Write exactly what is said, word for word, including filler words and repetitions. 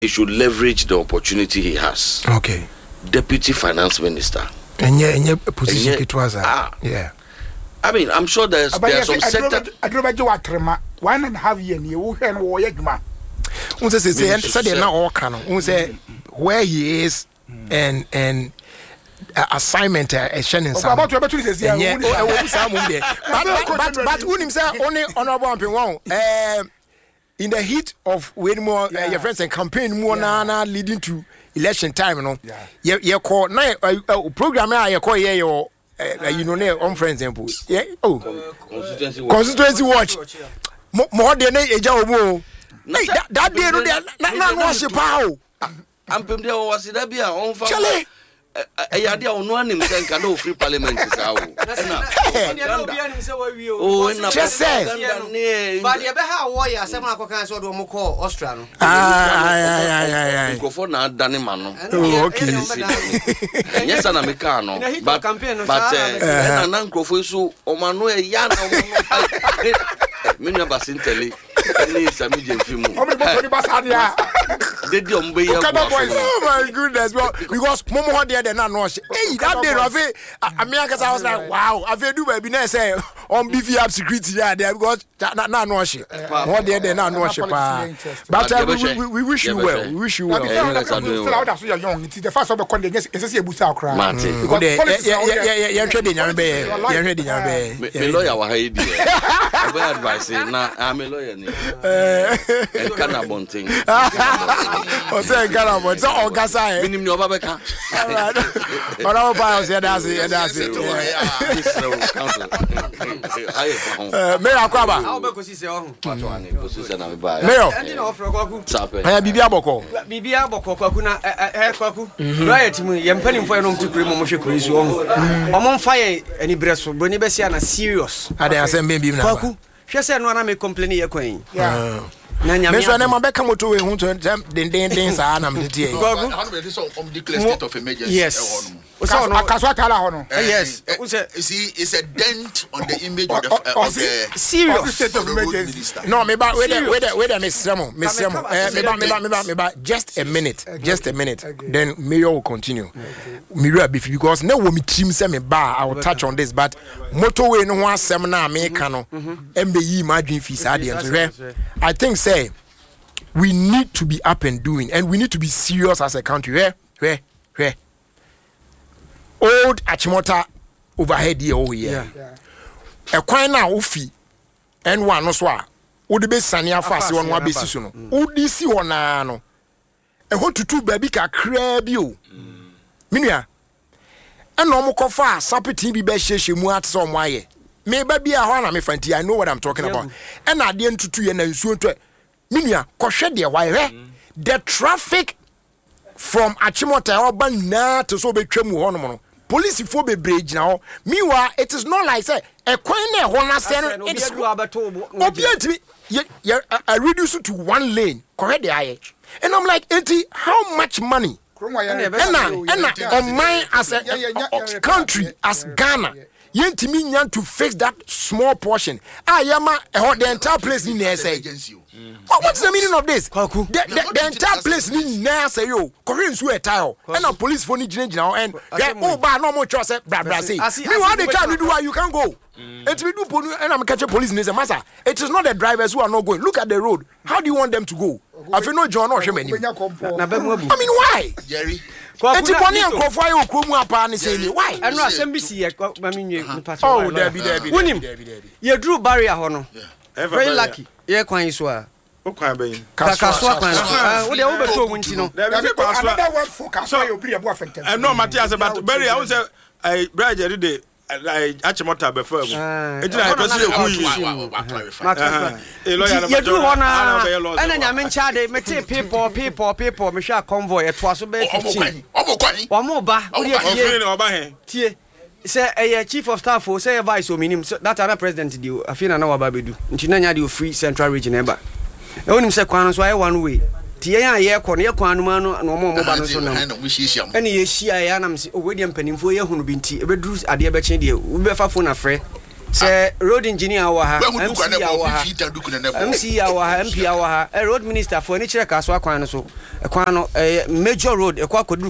he should leverage the opportunity he has. Okay. Deputy Finance Minister. And yeah, and yeah, position it was. Ah, yeah. I mean, I'm sure there's But there's yes, some I sector. I drove to Watrema. One and a half year near Wuhan or Yagma. Unse say say said they now all can. Unse where he is and and uh, assignment a uh, Shannon Sam. About to about to say yeah. But but but unim say only honorable amping one. Um in the heat of way more uh, your friends and campaign more yeah. na leading to election time, you know. Yeah, you call na uh, program I call here your uh, you know ne on for example. Yeah. Oh. Constituency watch. Constituency watch. More than a job. Hey, that that day no na na worship how. Ampem there was it be on for. Chale. Eh ya dia onu anim say nka no free parliament sao. Oh, na just say. But you be how warrior asem akokan so do mo call Austria no. Ah, ay ay ay ay. Go for na dane ma no. Oh, okay. Yes na me ka no. But but eh na nkrofo so o ma no e ya na o no. Me no basintele. Ni sami jemfimu. O me bo ni basadia. Dedi o mbe ya. Oh my goodness. Well, because momo ho there na no. Hey, that day Rafi, I mean I was like, wow, I feel do baby na say on B V up security there because na na no she. Ho there there na no she pa. But uh, we, we, we wish you well. We wish you well. Still out as you young. It is the first of the conde yes say ebusa okra. Because yeah yeah yeah yeah hwe de nyame be. Yeah hwe de nyame be. Me lawyer wa ha yi di. I be advice na I'm a lawyer ni. Eh kana bonting. O say kana bonting. So ogasa e. Minim ni oba be ka. But our bios yeah that's it that's it. Eh me akwaba. How be ko si se ohun. Mayor. Andi na ofro kwaku. Eh bibia boko. Bibia boko kwaku na eh kwaku. Right mu ye mpanim fo enom tukuri mo mo hwe kuri so ohun. Omo mfa ye ani breso boni be sia na serious. Ade asem be bi na. Kwaku. Hwe se no na me complain ye kwan. Yeah. Na nyame. Me so na mabeka moto we hu to den den den sa na mtete e. How do they so on declare state of emergency? Yes. Akaswa tala hono. Yes. You see, it's a dent on the image of the of the serious state of emergency. No, me ba wait wait wait Miss Semo, Miss Semo. Me ba me ba me ba me ba just a minute, just a minute. Then Mayor will continue. Me will be because now we team say me ba I will touch on this but motorway no ho asem na me ka no embe yi margin fees ade so I think say we need to be up and doing and we need to be serious as a country. Where where where old Achimota overhead here oh yeah. A kwan na ofi and one no so a wo de be sane afase won wa besi so no wo di si wona no e ho tutu ba bi kakra bi o minua e no mo kofa sapeti bi be hyehye mu atse o mo aye me ba bi a ho na me fanti I know what I'm talking about e na de ntutu ye na nsuo to minua kohwe de wa he the traffic from Achimota oba na to so betwa mu ho no no police for be bridge now. Meanwhile, it is not like say a coin a hona sen it's obviously I reduce it to one lane. Correct the eye. And I'm like, Auntie, how much money? And on mine as a country as Ghana. Yenti me to fix that small portion. I am the entire place in the S A. What, what's the meaning of this? The, the, the entire place in there say yo, Koreans who are tile, and a police phone change now, and oh, but no more trust. Bra bra say, me what they can do? Why you can go? It's we do, and I'm catching police in this matter. It is not the drivers who are not going. Look at the road. How do you want them to go? I feel no John or Shemani. I mean, why, Jerry? Eti boni ankofo ayo okromu apa ne say ni why eno asem bi si ye ma menwe pato oh Debbie Debbie Debbie ye drew barrier ho no very lucky ye kwan so a o kwan ben kaswa kwan wo de wo beto mu nti no another word for kaswa you be abo affect eh no Matthias but barrier I say I brother dey I Achimota be fam ejina person e ku yi e lawyer na ye drew ho na ena nyame ncha de mete people people people me hwa convoy e to aso be fifteen obo kwani omo ba wo de tie oba he tie say eh chief of staff o say vice o minim that other president di o afina na wa ba bedu nti na nya de o free central region eba e wonim say kwan so aye one way tie ya ye ko ne kwan no no no mo mo ba no so na ene ye hia ya na mse o we de mpanimfo ye hunu bi nti e beduru ade e be chen de wo be fa phone afre Say road engineer wa ha, M C wa ha, M C wa ha, M P wa ha, road minister for any check as wa kwan so. E kwan no major road e kwa kodu